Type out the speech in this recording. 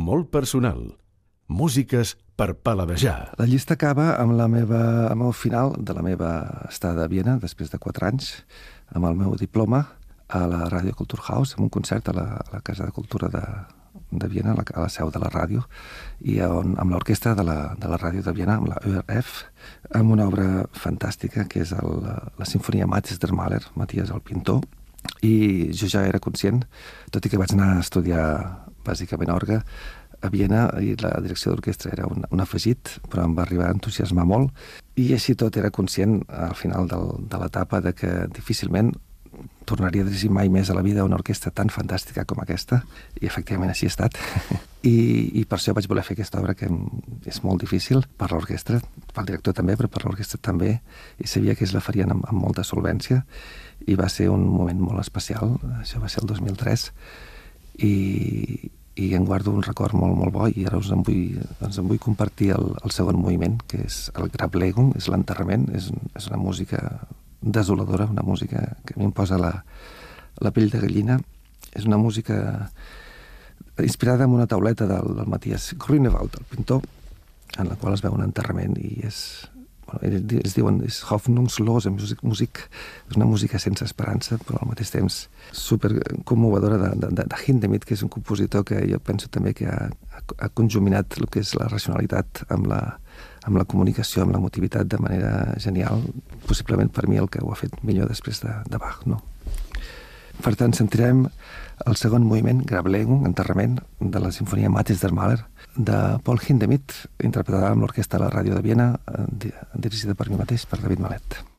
molt personal. Músiques per paladejar. La llista acaba amb el final de la meva estada a Viena, després de 4 anys, amb el meu diploma a la Radio Kulturhaus, en un concert a la Casa de Cultura de Viena, a la seu de la ràdio, i amb l'orquestra de la ràdio de Viena, amb la ORF, amb una obra fantàstica, que és la Sinfonia Mathis der Mahler, Maties el pintor, i jo ja era conscient, tot i que vaig anar a estudiar bàsicament orgue a Viena, i la direcció d'orquestra era un afegit, però em va arribar a entusiasmar molt, i així tot era conscient al final de l'etapa de que difícilment tornaria a dirigir mai més a la vida una orquestra tan fantàstica com aquesta, i efectivament així ha estat. I per això vaig voler fer aquesta obra, que és molt difícil per l'orquestra, pel director també, però per l'orquestra també, i sabia que ells la farien amb molta solvència, i va ser un moment molt especial. Això va ser el 2003, i en guardo un record molt, molt bo, i ara us en vull compartir el segon moviment, que és el Grablegung, és l'enterrament, és una música desoladora, una música que a mi em posa la pell de gallina. És una música inspirada en una tauleta del Matthias Grünewald, el pintor, en la qual es veu un enterrament, i ells diuen és hoffnungslose Musik, és una música sense esperança, però al mateix temps super commovedora, de Hindemith, que és un compositor que jo penso també que ha conjuminat el que és la racionalitat amb la comunicació, amb l'emotivitat de manera genial, possiblement per mi el que ho ha fet millor després de Bach, no? Per tant, sentirem el segon moviment, Grablegung, enterrament, de la Sinfonia Mathis der Mahler, de Paul Hindemith, interpretada amb l'orquestra de la ràdio de Viena, dirigida per mi mateix, per David Mallet.